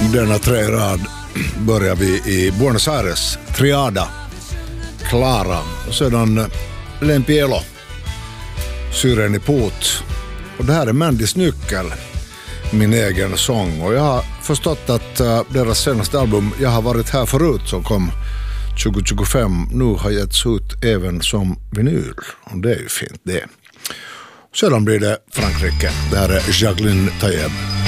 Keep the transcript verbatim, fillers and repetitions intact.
denna tre rad börjar vi i Buenos Aires, Triada, Clara och sedan Lempielo, Syren i Pot. Och det här är Mandys nyckel, min egen sång. Och jag har förstått att uh, deras senaste album Jag har varit här förut, som kom tjugo tjugofem, nu har getts ut även som vinyl. Och det är ju fint det. Sedan blir det Frankrike. Det här är Jacqueline Taïeb.